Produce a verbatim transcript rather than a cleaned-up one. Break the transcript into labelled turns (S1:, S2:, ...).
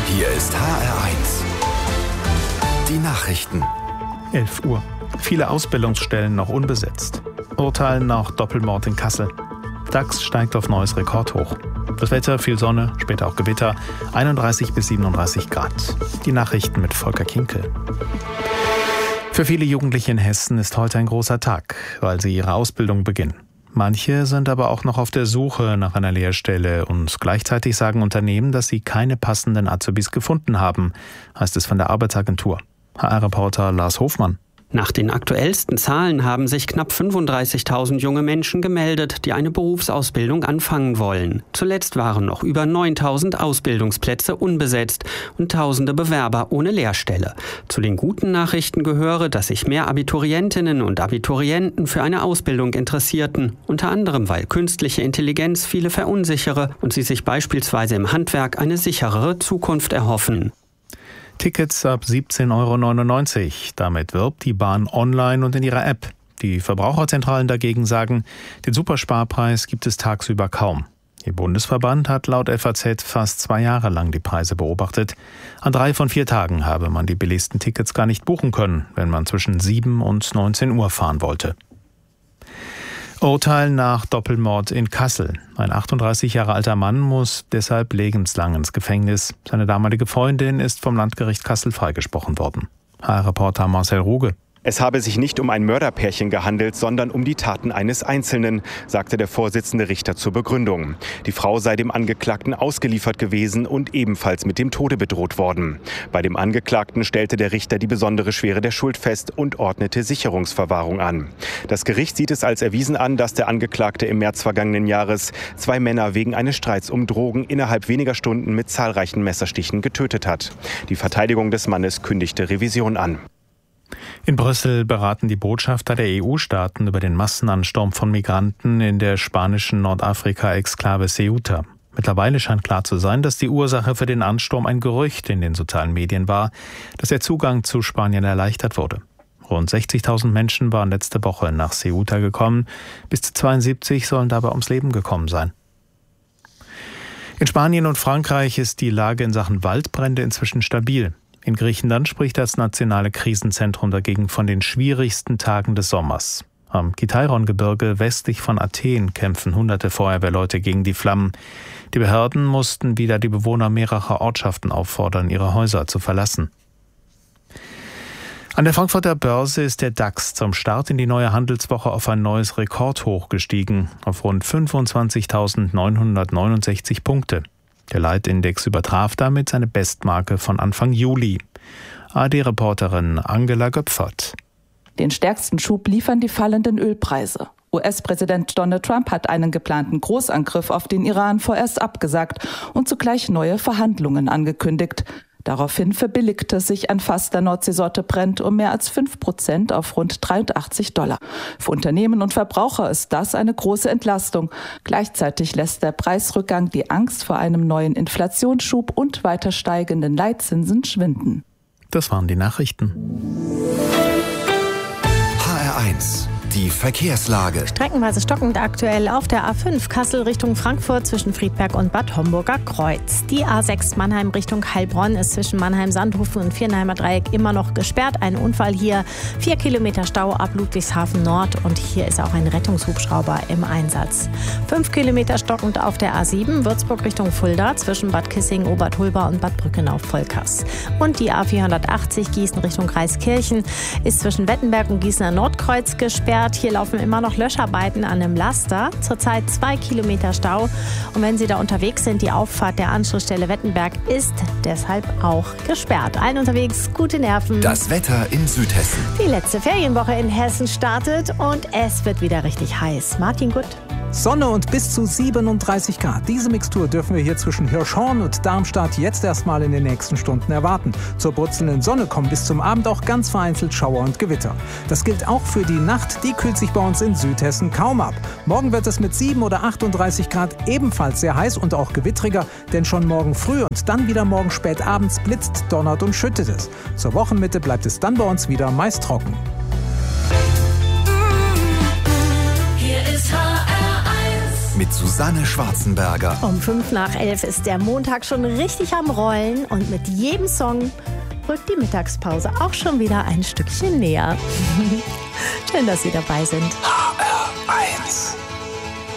S1: Hier ist H R eins. Die Nachrichten.
S2: elf Uhr. Viele Ausbildungsstellen noch unbesetzt. Urteil nach Doppelmord in Kassel. DAX steigt auf neues Rekordhoch. Das Wetter, viel Sonne, später auch Gewitter, einunddreißig bis siebenunddreißig Grad. Die Nachrichten mit Volker Kinkel. Für viele Jugendliche in Hessen ist heute ein großer Tag, weil sie ihre Ausbildung beginnen. Manche sind aber auch noch auf der Suche nach einer Lehrstelle und gleichzeitig sagen Unternehmen, dass sie keine passenden Azubis gefunden haben, heißt es von der Arbeitsagentur. H R-Reporter Lars Hofmann.
S3: Nach den aktuellsten Zahlen haben sich knapp fünfunddreißigtausend junge Menschen gemeldet, die eine Berufsausbildung anfangen wollen. Zuletzt waren noch über neuntausend Ausbildungsplätze unbesetzt und tausende Bewerber ohne Lehrstelle. Zu den guten Nachrichten gehöre, dass sich mehr Abiturientinnen und Abiturienten für eine Ausbildung interessierten, unter anderem weil künstliche Intelligenz viele verunsichere und sie sich beispielsweise im Handwerk eine sicherere Zukunft erhoffen.
S2: Tickets ab siebzehn Euro neunundneunzig. Damit wirbt die Bahn online und in ihrer App. Die Verbraucherzentralen dagegen sagen, den Supersparpreis gibt es tagsüber kaum. Ihr Bundesverband hat laut F A Z fast zwei Jahre lang die Preise beobachtet. An drei von vier Tagen habe man die billigsten Tickets gar nicht buchen können, wenn man zwischen sieben und neunzehn Uhr fahren wollte. Urteil nach Doppelmord in Kassel. Ein achtunddreißig Jahre alter Mann muss deshalb lebenslang ins Gefängnis. Seine damalige Freundin ist vom Landgericht Kassel freigesprochen worden. H R-Reporter Marcel Ruge.
S4: Es habe sich nicht um ein Mörderpärchen gehandelt, sondern um die Taten eines Einzelnen, sagte der Vorsitzende Richter zur Begründung. Die Frau sei dem Angeklagten ausgeliefert gewesen und ebenfalls mit dem Tode bedroht worden. Bei dem Angeklagten stellte der Richter die besondere Schwere der Schuld fest und ordnete Sicherungsverwahrung an. Das Gericht sieht es als erwiesen an, dass der Angeklagte im März vergangenen Jahres zwei Männer wegen eines Streits um Drogen innerhalb weniger Stunden mit zahlreichen Messerstichen getötet hat. Die Verteidigung des Mannes kündigte Revision an.
S2: In Brüssel beraten die Botschafter der E U-Staaten über den Massenansturm von Migranten in der spanischen Nordafrika-Exklave Ceuta. Mittlerweile scheint klar zu sein, dass die Ursache für den Ansturm ein Gerücht in den sozialen Medien war, dass der Zugang zu Spanien erleichtert wurde. Rund sechzigtausend Menschen waren letzte Woche nach Ceuta gekommen, bis zu zweiundsiebzig sollen dabei ums Leben gekommen sein. In Spanien und Frankreich ist die Lage in Sachen Waldbrände inzwischen stabil. In Griechenland spricht das nationale Krisenzentrum dagegen von den schwierigsten Tagen des Sommers. Am Kitairon-Gebirge westlich von Athen kämpfen hunderte Feuerwehrleute gegen die Flammen. Die Behörden mussten wieder die Bewohner mehrerer Ortschaften auffordern, ihre Häuser zu verlassen. An der Frankfurter Börse ist der DAX zum Start in die neue Handelswoche auf ein neues Rekordhoch gestiegen, auf rund fünfundzwanzigtausendneunhundertneunundsechzig Punkte. Der Leitindex übertraf damit seine Bestmarke von Anfang Juli. A D-Reporterin Angela Göpfert.
S5: Den stärksten Schub liefern die fallenden Ölpreise. U S-Präsident Donald Trump hat einen geplanten Großangriff auf den Iran vorerst abgesagt und zugleich neue Verhandlungen angekündigt. Daraufhin verbilligte sich ein Fass der Nordseesorte Brent um mehr als fünf Prozent auf rund dreiundachtzig Dollar. Für Unternehmen und Verbraucher ist das eine große Entlastung. Gleichzeitig lässt der Preisrückgang die Angst vor einem neuen Inflationsschub und weiter steigenden Leitzinsen schwinden.
S2: Das waren die Nachrichten.
S1: H R eins. Die Verkehrslage.
S6: Streckenweise stockend aktuell auf der A fünf Kassel Richtung Frankfurt zwischen Friedberg und Bad Homburger Kreuz. Die A sechs Mannheim Richtung Heilbronn ist zwischen Mannheim-Sandhofen und Viernheimer Dreieck immer noch gesperrt. Ein Unfall hier. Vier Kilometer Stau ab Ludwigshafen Nord und hier ist auch ein Rettungshubschrauber im Einsatz. Fünf Kilometer stockend auf der A sieben Würzburg Richtung Fulda zwischen Bad Kissing, Obertholba und Bad Brückenau-Volkers. Und die A vierhundertachtzig Gießen Richtung Kreiskirchen ist zwischen Wettenberg und Gießener Nordkreuz gesperrt. Hier laufen immer noch Löscharbeiten an einem Laster. Zurzeit zwei Kilometer Stau. Und wenn Sie da unterwegs sind, die Auffahrt der Anschlussstelle Wettenberg ist deshalb auch gesperrt. Allen unterwegs gute Nerven.
S1: Das Wetter in Südhessen.
S6: Die letzte Ferienwoche in Hessen startet und es wird wieder richtig heiß. Martin Gutt.
S7: Sonne und bis zu siebenunddreißig Grad. Diese Mixtur dürfen wir hier zwischen Hirschhorn und Darmstadt jetzt erstmal in den nächsten Stunden erwarten. Zur brutzelnden Sonne kommen bis zum Abend auch ganz vereinzelt Schauer und Gewitter. Das gilt auch für die Nacht, die kühlt sich bei uns in Südhessen kaum ab. Morgen wird es mit sieben oder achtunddreißig Grad ebenfalls sehr heiß und auch gewittriger, denn schon morgen früh und dann wieder morgen spät abends blitzt, donnert und schüttet es. Zur Wochenmitte bleibt es dann bei uns wieder meist trocken.
S1: Mit mit Susanne Schwarzenberger.
S6: Um fünf nach elf ist der Montag schon richtig am Rollen und mit jedem Song rückt die Mittagspause auch schon wieder ein Stückchen näher. Schön, dass Sie dabei sind.